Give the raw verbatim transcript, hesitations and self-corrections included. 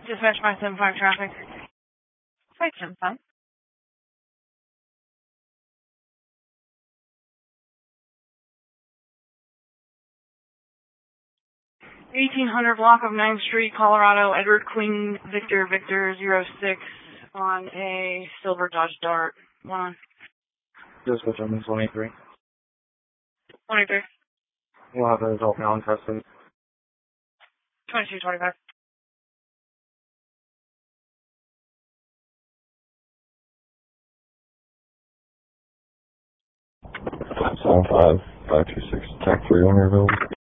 Dispatch five seven five traffic. five seven five. eighteen hundred block of ninth Street, Colorado, Edward Queen Victor Victor zero six on a silver Dodge Dart. One on. Dispatch on this one eighty-three. one eighty-three. We'll have a result now in custody. twenty-two twenty-five. seven five five two six, attack three one, you're available.